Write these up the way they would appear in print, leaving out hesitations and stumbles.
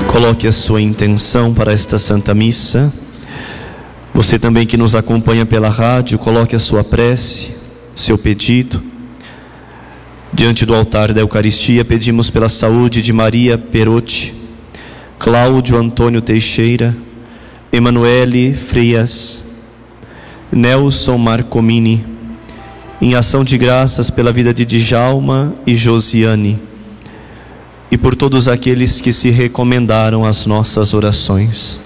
Coloque a sua intenção para esta Santa Missa. Você também que nos acompanha pela rádio, coloque a sua prece, seu pedido. Diante do altar da Eucaristia, pedimos pela saúde de Maria Perotti, Cláudio Antônio Teixeira, Emanuele Frias, Nelson Marcomini, em ação de graças pela vida de Djalma e Josiane, e por todos aqueles que se recomendaram às nossas orações.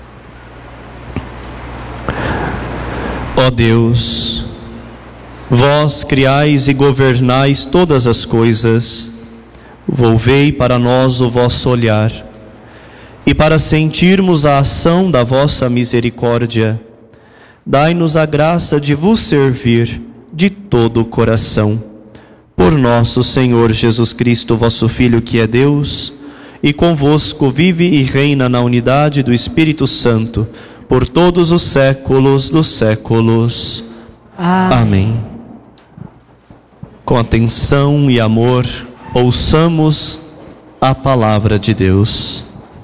Ó Deus, vós criais e governais todas as coisas, volvei para nós o vosso olhar, e para sentirmos a ação da vossa misericórdia, dai-nos a graça de vos servir de todo o coração. Por nosso Senhor Jesus Cristo, vosso Filho, que é Deus, e convosco vive e reina na unidade do Espírito Santo, por todos os séculos dos séculos. Amém. Com atenção e amor, ouçamos a palavra de Deus.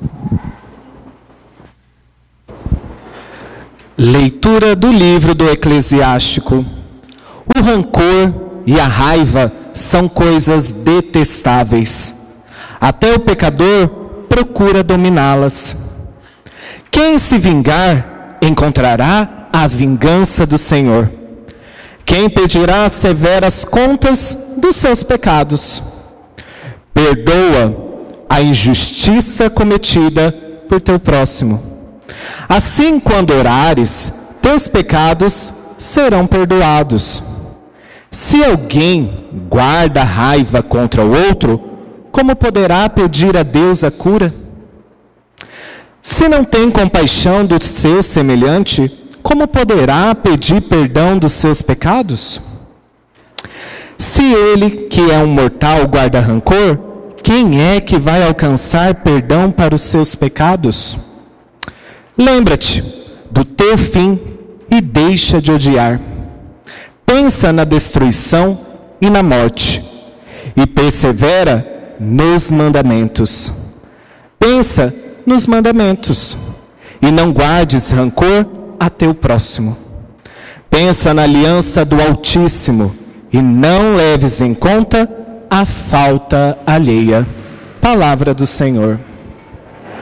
Leitura do livro do Eclesiástico. O rancor e a raiva são coisas detestáveis. Até o pecador procura dominá-las. Quem se vingar encontrará a vingança do Senhor. Quem pedirá severas contas dos seus pecados? Perdoa a injustiça cometida por teu próximo. Assim, quando orares, teus pecados serão perdoados. Se alguém guarda raiva contra o outro, como poderá pedir a Deus a cura? Se não tem compaixão do seu semelhante, como poderá pedir perdão dos seus pecados? Se ele, que é um mortal, guarda rancor, quem é que vai alcançar perdão para os seus pecados? Lembra-te do teu fim e deixa de odiar. Pensa na destruição e na morte, e persevera nos mandamentos. Pensa nos mandamentos, e não guardes rancor a teu próximo. Pensa na aliança do Altíssimo, e não leves em conta a falta alheia. Palavra do Senhor.